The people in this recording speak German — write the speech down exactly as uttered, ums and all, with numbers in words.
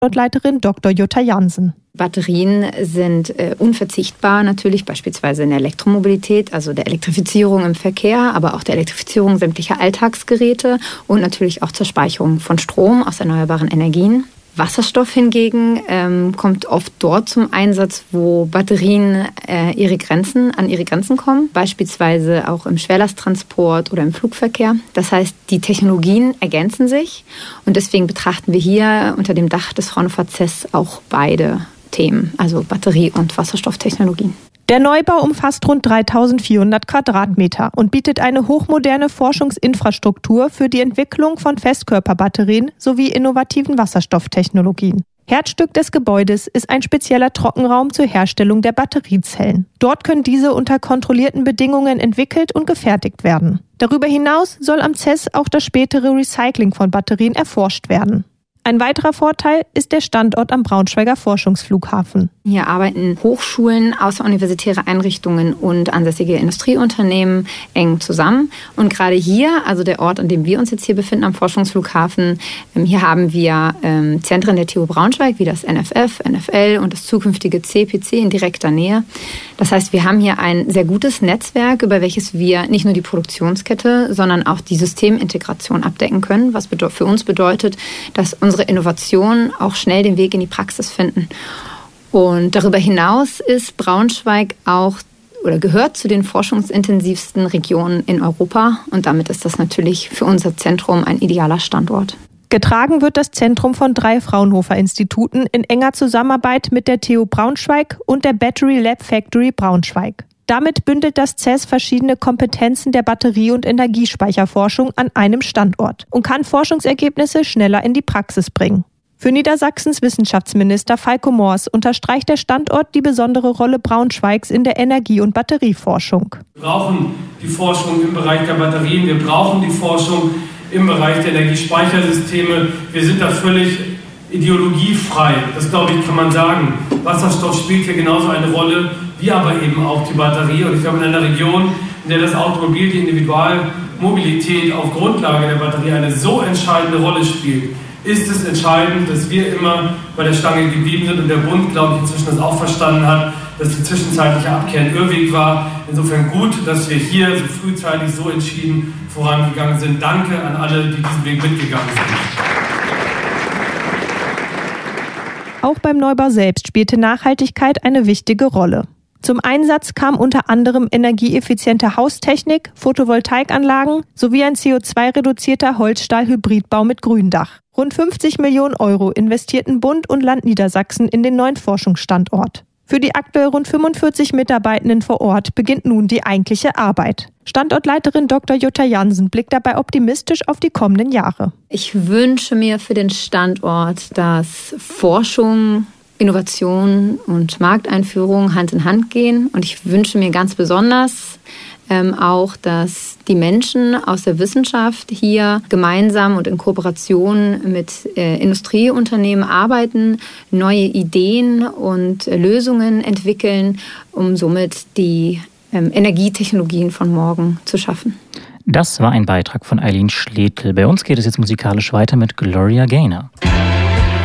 Standortleiterin Doktor Jutta Jansen. Batterien sind äh, unverzichtbar natürlich, beispielsweise in der Elektromobilität, also der Elektrifizierung im Verkehr, aber auch der Elektrifizierung sämtlicher Alltagsgeräte und natürlich auch zur Speicherung von Strom aus erneuerbaren Energien. Wasserstoff hingegen ähm, kommt oft dort zum Einsatz, wo Batterien äh, ihre Grenzen, an ihre Grenzen kommen, beispielsweise auch im Schwerlasttransport oder im Flugverkehr. Das heißt, die Technologien ergänzen sich und deswegen betrachten wir hier unter dem Dach des Fraunhofer C E S auch beide Themen, also Batterie- und Wasserstofftechnologien. Der Neubau umfasst rund dreitausendvierhundert Quadratmeter und bietet eine hochmoderne Forschungsinfrastruktur für die Entwicklung von Festkörperbatterien sowie innovativen Wasserstofftechnologien. Herzstück des Gebäudes ist ein spezieller Trockenraum zur Herstellung der Batteriezellen. Dort können diese unter kontrollierten Bedingungen entwickelt und gefertigt werden. Darüber hinaus soll am C E S auch das spätere Recycling von Batterien erforscht werden. Ein weiterer Vorteil ist der Standort am Braunschweiger Forschungsflughafen. Hier arbeiten Hochschulen, außeruniversitäre Einrichtungen und ansässige Industrieunternehmen eng zusammen. Und gerade hier, also der Ort, an dem wir uns jetzt hier befinden, am Forschungsflughafen, hier haben wir ähm, Zentren der T U Braunschweig, wie das N F F, N F L und das zukünftige C P C in direkter Nähe. Das heißt, wir haben hier ein sehr gutes Netzwerk, über welches wir nicht nur die Produktionskette, sondern auch die Systemintegration abdecken können, was für uns bedeutet, dass unsere Innovationen auch schnell den Weg in die Praxis finden. Und darüber hinaus ist Braunschweig auch oder gehört zu den forschungsintensivsten Regionen in Europa. Und damit ist das natürlich für unser Zentrum ein idealer Standort. Getragen wird das Zentrum von drei Fraunhofer-Instituten in enger Zusammenarbeit mit der T U Braunschweig und der Battery Lab Factory Braunschweig. Damit bündelt das C E S verschiedene Kompetenzen der Batterie- und Energiespeicherforschung an einem Standort und kann Forschungsergebnisse schneller in die Praxis bringen. Für Niedersachsens Wissenschaftsminister Falco Moors unterstreicht der Standort die besondere Rolle Braunschweigs in der Energie- und Batterieforschung. Wir brauchen die Forschung im Bereich der Batterien, wir brauchen die Forschung im Bereich der Energiespeichersysteme. Wir sind da völlig ideologiefrei, das glaube ich, kann man sagen. Wasserstoff spielt hier genauso eine Rolle, wie aber eben auch die Batterie. Und ich glaube, in einer Region, in der das Automobil, die Individualmobilität auf Grundlage der Batterie eine so entscheidende Rolle spielt, ist es entscheidend, dass wir immer bei der Stange geblieben sind und der Bund, glaube ich, inzwischen das auch verstanden hat, dass die zwischenzeitliche Abkehr ein Irrweg war. Insofern gut, dass wir hier so frühzeitig so entschieden vorangegangen sind. Danke an alle, die diesen Weg mitgegangen sind. Auch beim Neubau selbst spielte Nachhaltigkeit eine wichtige Rolle. Zum Einsatz kam unter anderem energieeffiziente Haustechnik, Photovoltaikanlagen sowie ein C O zwei reduzierter Holzstahl-Hybridbau mit Gründach. Rund fünfzig Millionen Euro investierten Bund und Land Niedersachsen in den neuen Forschungsstandort. Für die aktuell rund fünfundvierzig Mitarbeitenden vor Ort beginnt nun die eigentliche Arbeit. Standortleiterin Doktor Jutta Jansen blickt dabei optimistisch auf die kommenden Jahre. Ich wünsche mir für den Standort, dass Forschung, Innovation und Markteinführung Hand in Hand gehen. Und ich wünsche mir ganz besonders ähm, auch, dass die Menschen aus der Wissenschaft hier gemeinsam und in Kooperation mit äh, Industrieunternehmen arbeiten, neue Ideen und äh, Lösungen entwickeln, um somit die ähm, Energietechnologien von morgen zu schaffen. Das war ein Beitrag von Eileen Schletl. Bei uns geht es jetzt musikalisch weiter mit Gloria Gaynor.